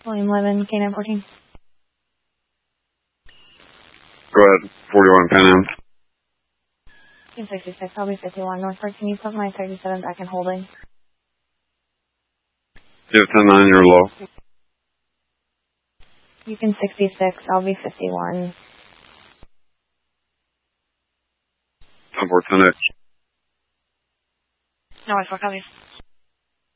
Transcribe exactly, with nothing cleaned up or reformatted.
William eleven, K nine fourteen. Go ahead, forty-one Pan Am. Team sixty-six, I'll be fifty-one. Northward, can you put my thirty-seven back in holding? You have ten nine, you're low. You can sixty-six, I'll be fifty-one. ten four ten H. No, I four copies.